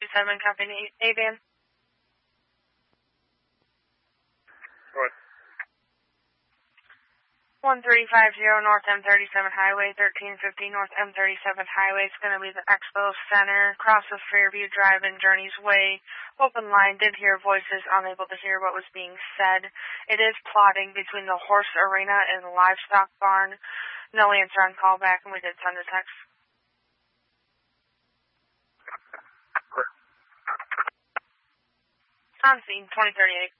227, company A-Van. Go ahead. 1350 North M37 Highway, 1350 North M37 Highway. It's going to be the Expo Center, across the Fairview Drive in Journey's Way. Open line, did hear voices, unable to hear what was being said. It is plotting between the horse arena and the livestock barn. No answer on callback, and we did send a text. On scene, 2038.